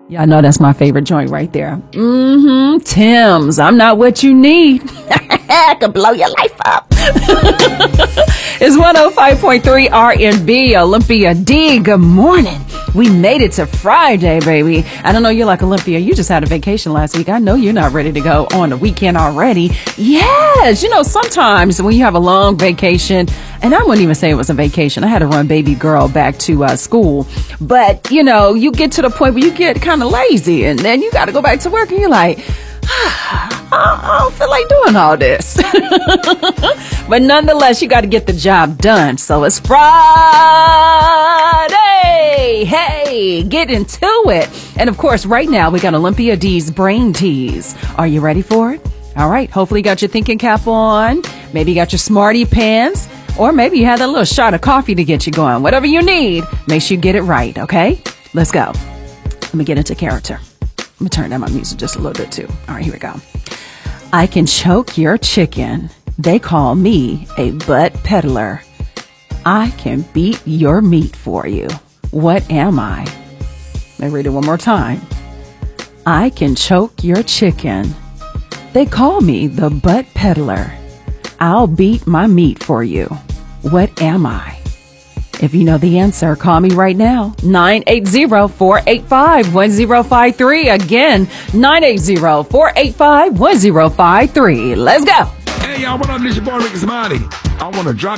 Yeah, I know that's my favorite joint right there. Tim's, I'm not what you need. I could blow your life up. It's 105.3 R&B, Olympia D. Good morning. We made it to Friday, baby. I don't know, you're like, Olympia, you just had a vacation last week. I know you're not ready to go on the weekend already. Yes, you know, sometimes when you have a long vacation, and I wouldn't even say it was a vacation. I had to run baby girl back to school. But, you know, you get to the point where you get kind of lazy, and then you got to go back to work, and you're like, I don't feel like doing all this. But nonetheless, you got to get the job done. So it's Friday. Hey, get into it. And of course, right now, we got Olympia D's Brain Tease. Are you ready for it? All right. Hopefully you got your thinking cap on. Maybe you got your smarty pants. Or maybe you had that little shot of coffee to get you going. Whatever you need, make sure you get it right, okay? Let's go. Let me get into character. I'm going to turn down my music just a little bit, too. All right, here we go. I can choke your chicken. They call me a butt peddler. I can beat your meat for you. What am I? Let me read it one more time. I can choke your chicken. They call me the butt peddler. I'll beat my meat for you. What am I? If you know the answer, call me right now. 980-485-1053. Again, 980-485-1053. Let's go. Hey, y'all, what up? This your boy Ricky Smiley. I want to drop